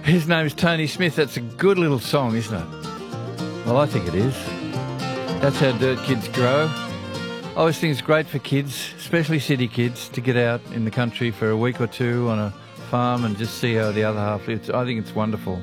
His name's Tony Smith. That's a good little song, isn't it? Well, I think it is. That's how dirt kids grow. I always think it's great for kids, especially city kids, to get out in the country for a week or two on a farm and just see how the other half lives. I think it's wonderful.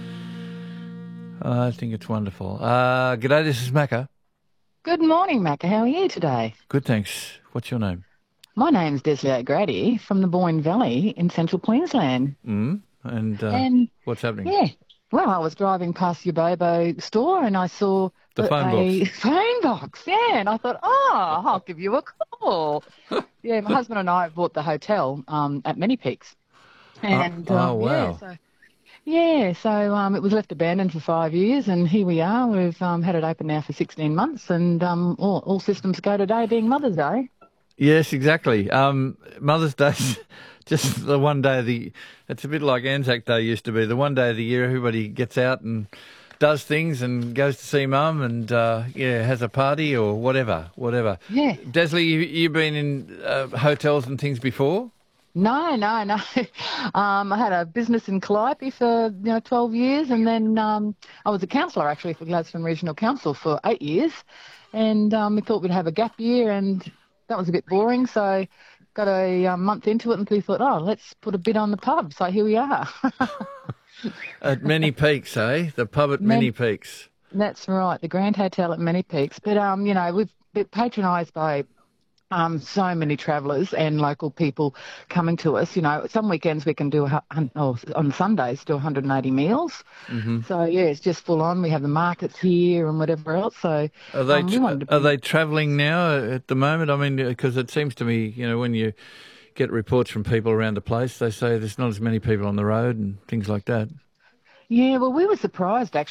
G'day, this is Macca. Good morning, Macca. How are you today? Good, thanks. What's your name? My name's Desley O'Grady from the Boyne Valley in central Queensland. And what's happening? Yeah. Well, I was driving past your Bobo store and I saw The phone box. phone box, yeah. And I thought, I'll give you a call. Yeah, my husband and I have bought the hotel at Many Peaks. And, wow. So it was left abandoned for 5 years, and here we are. We've had it open now for 16 months, and all systems go today being Mother's Day. Yes, exactly. Mother's Day's just the one day it's a bit like Anzac Day used to be. The one day of the year everybody gets out and does things and goes to see Mum and, has a party or whatever. Yeah. Desley, you've been in hotels and things before? No. I had a business in Calliope for 12 years, and then I was a councillor actually for Gladstone Regional Council for 8 years, and we thought we'd have a gap year, and that was a bit boring, so got a month into it, and we thought, let's put a bit on the pub. So here we are. At Many Peaks, eh? The pub at Many Peaks. That's right, the Grand Hotel at Many Peaks. But we've been patronised by so many travellers and local people coming to us. Some weekends we can do, on Sundays, do 180 meals. Mm-hmm. So, it's just full on. We have the markets here and whatever else. So Are they travelling now at the moment? I mean, because it seems to me, when you get reports from people around the place, they say there's not as many people on the road and things like that. Yeah, well, we were surprised, actually.